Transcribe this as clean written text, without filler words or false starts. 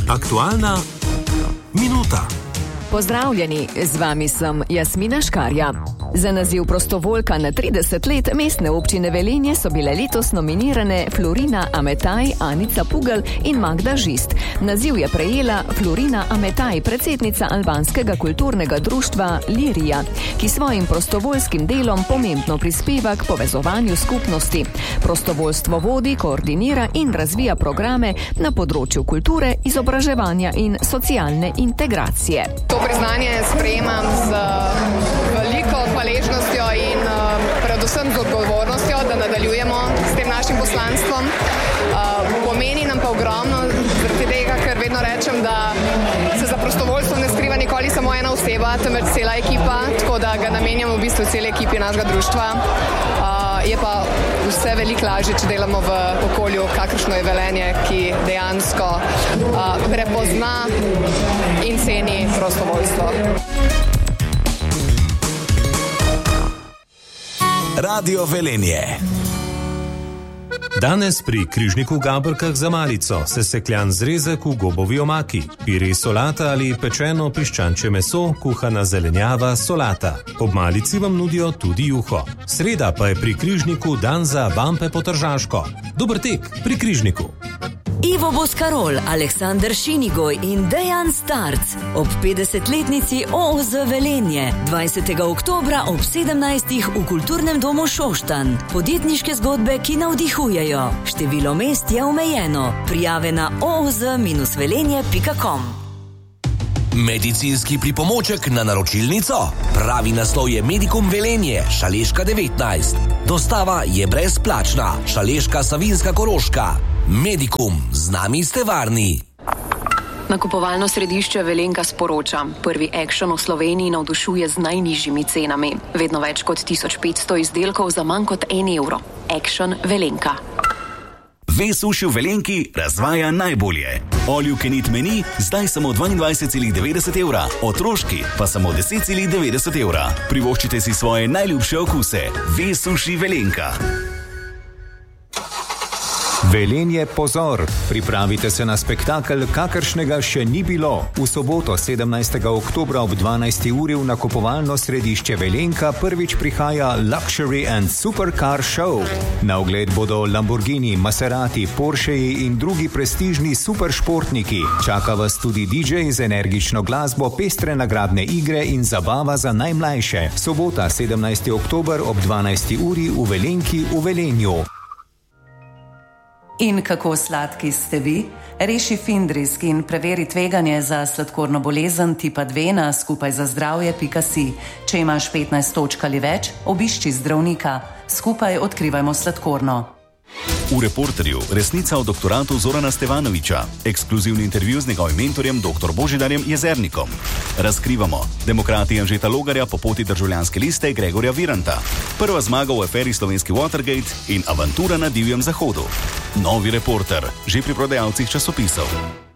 Aktualna minuta. Pozdravljeni, z vami sem Jasmina Škarja. Za naziv prostovoljka na 30 let mestne občine Velenje so bile letos nominirane Florina Ametaj, Anica Pugel in Magda Žist. Naziv je prejela Florina Ametaj, predsednica albanskega kulturnega društva Lirija, ki svojim prostovoljskim delom pomembno prispeva k povezovanju skupnosti. Prostovoljstvo vodi, koordinira in razvija programe na področju kulture, izobraževanja in socialne integracije. To priznanje sprejemam z veliko hvaležnostjo in predvsem z odgovornostjo, da nadaljujemo s tem našim poslanstvom. Pomeni nam pa ogromno, zaradi tega, ker vedno rečem, da se za prostovoljstvo ne skriva nikoli samo ena oseba, temveč cela ekipa, tako da ga namenjamo v bistvu cele ekipi našega društva. Je pa vse veliko lažje, če delamo v okolju, kakršno je Velenje, ki dejansko prepozna in ceni prostovoljstvo. Radio Velenje. Danes pri križniku Gabrkah za malico sesekljan zrezek v gobovi omaki, pire solata ali pečeno piščančje meso, kuhana zelenjava, solata. Ob malici vam nudijo tudi juho. Sreda pa je pri križniku dan za vampe po tržaško. Dober tek pri križniku. Ivo Boskarol, Aleksandar Šinigoj in Dejan Starc ob 50-letnici OOZ Velenje 20. oktobra ob 17. v Kulturnem domu Šoštanj. Podjetniške zgodbe, ki navdihujejo. Število mest je omejeno. Prijave na ooz-velenje.com. Medicinski pripomoček na naročilnico? Pravi naslov je Medikum Velenje, Šaleška 19. Dostava je brezplačna. Šaleška, Savinjska, Koroška. Medikum, z nami ste varni. Nakupovalno središče Velenka sporoča. Prvi Action v Sloveniji navdušuje z najnižjimi cenami. Vedno več kot 1500 izdelkov za manj kot 1 evro. Action Velenka. V-Suši v Velenki razvaja najbolje. All you can eat meni zdaj samo 22,90 evra, otroški pa samo 10,90 evra. Privoščite si svoje najljubše okuse. V-Suši Velenka. Velenje, pozor! Pripravite se na spektakel, kakršnega še ni bilo. V soboto 17. oktobra ob 12. uri v nakupovalno središče Velenka prvič prihaja Luxury and Supercar Show. Na ogled bodo Lamborghini, Maserati, Porscheji in drugi prestižni superšportniki. Čaka vas tudi DJ z energično glasbo, pestre nagradne igre in zabava za najmlajše. Sobota 17. oktober ob 12. uri v Velenki v Velenju. In kako sladki ste vi? Reši Findrisk in preveri tveganje za sladkorno bolezen tipa 2 na skupajzazdravje.si. Če imaš 15 točk ali več, obišči zdravnika. Skupaj odkrivajmo sladkorno. V Reporterju resnica o doktoratu Zorana Stevanovića. Ekskluzivni intervju z njegovim mentorjem dr. Božidarjem Jezernikom. Razkrivamo demokrati Anžeta Logarja po poti državljanske liste Gregorja Viranta. Prva zmaga v aferi slovenski Watergate in avantura na divjem zahodu. Novi Reporter, že pri prodajalcih časopisov.